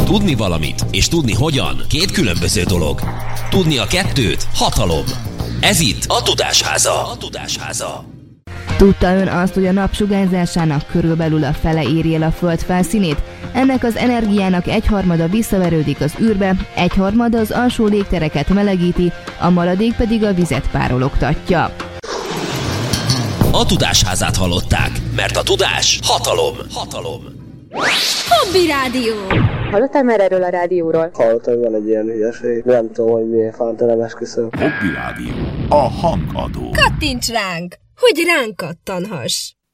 Tudni valamit és tudni hogyan két különböző dolog. Tudni a kettőt hatalom. Ez itt a Tudásháza. Tudta ön azt, hogy a nap sugárzásának körülbelül a fele éri el a föld felszínét? Ennek az energiának 1/3 visszaverődik az űrbe, 1/3 az alsó légtereket melegíti, a maradék pedig a vizet párologtatja. A Tudásházát hallották, mert a tudás hatalom. Hobby Rádió! Hallottál már erről a rádióról? Hallottam, hogy van egy ilyen hülyeség. Nem tudom, hogy milyen fánta, nem esküszöm. Hobby Rádió. A hangadó. Kattints ránk, hogy ránk kattanhass!